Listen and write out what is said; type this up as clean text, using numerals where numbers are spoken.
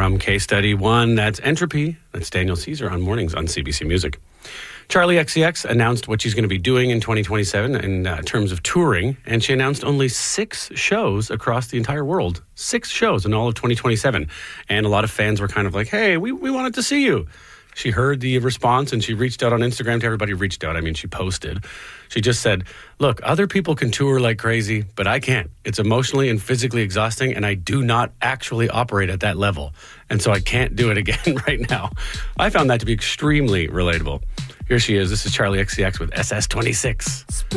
from Case Study 1. That's Entropy. That's Daniel Caesar on Mornings on CBC Music. Charlie XCX announced what she's going to be doing in 2027 in terms of touring, and she announced only 6 shows across the entire world. 6 shows in all of 2027. And a lot of fans were kind of like, hey, we wanted to see you. She heard the response and she reached out on Instagram to everybody. Reached out, I mean, she posted. She just said, look, other people can tour like crazy, but I can't. It's emotionally and physically exhausting, and I do not actually operate at that level. And so I can't do it again right now. I found that to be extremely relatable. Here she is. This is Charlie XCX with SS26.